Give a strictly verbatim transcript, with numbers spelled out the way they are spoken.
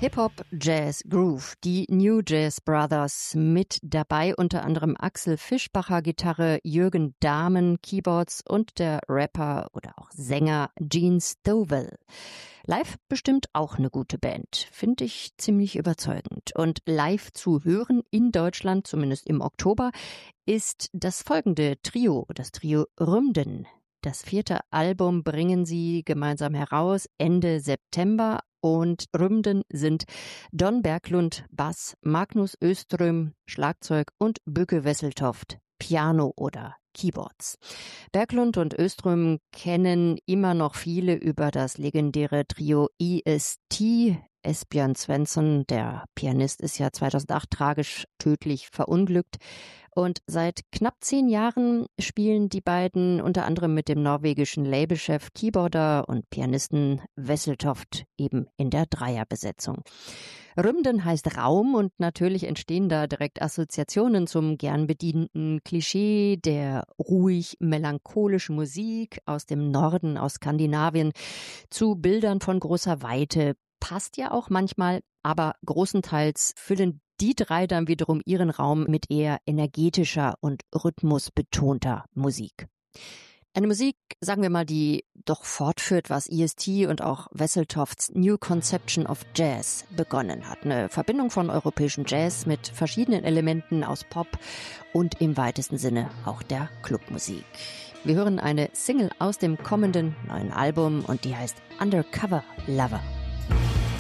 Hip-Hop, Jazz, Groove, die New Jazz Brothers mit dabei, unter anderem Axel Fischbacher Gitarre, Jürgen Dahmen Keyboards und der Rapper oder auch Sänger Gene Stovall. Live bestimmt auch eine gute Band, finde ich ziemlich überzeugend. Und live zu hören in Deutschland, zumindest im Oktober, ist das folgende Trio, das Trio Rümden. Das vierte Album bringen sie gemeinsam heraus Ende September. Und Rümden sind Don Berglund Bass, Magnus Öström Schlagzeug und Bücke Wesseltoft Piano oder Keyboards. Berglund und Öström kennen immer noch viele über das legendäre Trio E S T. Esbjörn Svensson, der Pianist, ist ja zweitausendacht tragisch tödlich verunglückt. Und seit knapp zehn Jahren spielen die beiden unter anderem mit dem norwegischen Labelchef, Keyboarder und Pianisten Wesseltoft eben in der Dreierbesetzung. Rümden heißt Raum und natürlich entstehen da direkt Assoziationen zum gern bedienten Klischee der ruhig melancholischen Musik aus dem Norden, aus Skandinavien, zu Bildern von großer Weite. Passt ja auch manchmal, aber großenteils füllen die drei dann wiederum ihren Raum mit eher energetischer und rhythmusbetonter Musik. Eine Musik, sagen wir mal, die doch fortführt, was E S T und auch Wesseltofts New Conception of Jazz begonnen hat. Eine Verbindung von europäischem Jazz mit verschiedenen Elementen aus Pop und im weitesten Sinne auch der Clubmusik. Wir hören eine Single aus dem kommenden neuen Album und die heißt Undercover Lover.